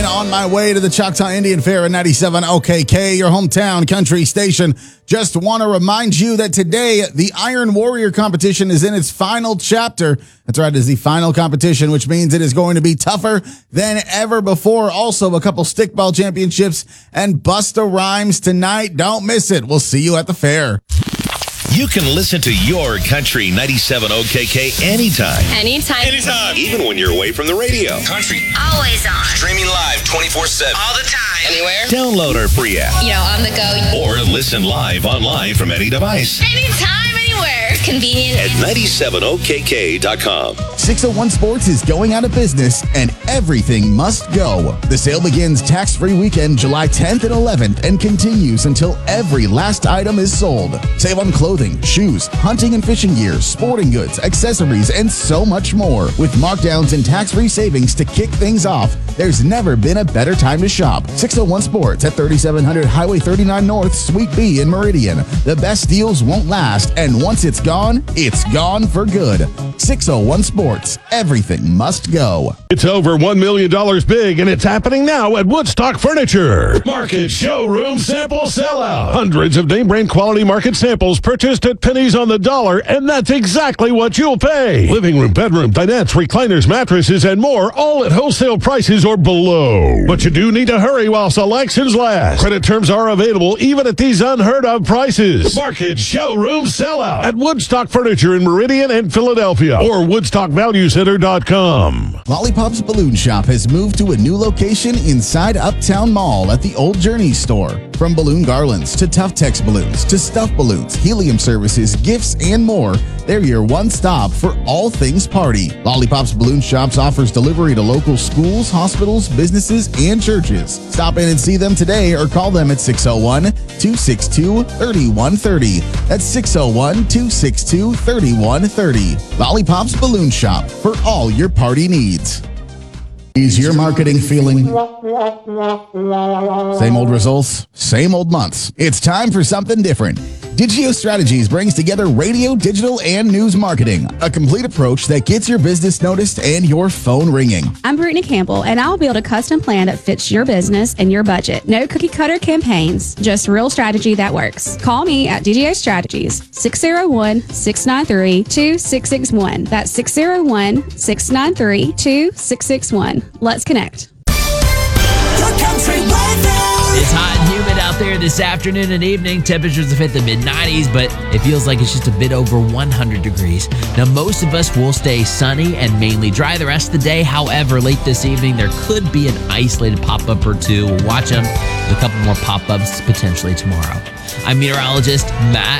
on my way to the Choctaw Indian Fair at 97 OKK, your hometown country station. Just want to remind you that today, the Iron Warrior competition is in its final chapter. That's right, it's the final competition, which means it is going to be tougher than ever before. Also, a couple stickball championships and Busta Rhymes tonight. Don't miss it. We'll see you at the fair. You can listen to your Country 97 OKK anytime. Anytime. Even when you're away from the radio. Country. Always on. Streaming live 24/7. All the time. Anywhere. Download our free app. On the go. Or listen live online from any device. Anytime, anywhere. Convenient. At 97okk.com. 601 Sports is going out of business and everything must go. The sale begins tax-free weekend July 10th and 11th and continues until every last item is sold. Save on clothing, shoes, hunting and fishing gear, sporting goods, accessories, and so much more. With markdowns and tax-free savings to kick things off, there's never been a better time to shop. 601 Sports at 3700 Highway 39 North, Suite B in Meridian. The best deals won't last, and once it's gone for good. 601 Sports. Everything must go. It's over $1 million big, and it's happening now at Woodstock Furniture. Market Showroom Sample Sellout. Hundreds of name-brand quality market samples purchased at pennies on the dollar, and that's exactly what you'll pay. Living room, bedroom, dinettes, recliners, mattresses, and more, all at wholesale prices or below. But you do need to hurry while selections last. Credit terms are available even at these unheard-of prices. Market Showroom Sellout at Woodstock Furniture in Meridian and Philadelphia, or WoodstockValueCenter.com. Lollipop's Balloon Shop has moved to a new location inside Uptown Mall at the Old Journey store. From balloon garlands to Tough Tex balloons to stuffed balloons, helium services, gifts, and more, they're your one stop for all things party. Lollipop's Balloon Shops offers delivery to local schools, hospitals, businesses, and churches. Stop in and see them today or call them at 601-262-3130. That's 601-262-3130. Lollipop's Balloon Shop for all your party needs. Is your marketing feeling same old results, same old months? It's time for something different. Digio Strategies brings together radio, digital, and news marketing, a complete approach that gets your business noticed and your phone ringing. I'm Brittany Campbell, and I'll build a custom plan that fits your business and your budget. No cookie-cutter campaigns, just real strategy that works. Call me at DGO Strategies, 601-693-2661. That's 601-693-2661. Let's connect. Your country weather. It's hot and humid out there this afternoon and evening. Temperatures have hit the mid-90s, but it feels like it's just a bit over 100 degrees. Now, most of us will stay sunny and mainly dry the rest of the day. However, late this evening, there could be an isolated pop-up or two. We'll watch them. There's a couple more pop-ups potentially tomorrow. I'm meteorologist Matt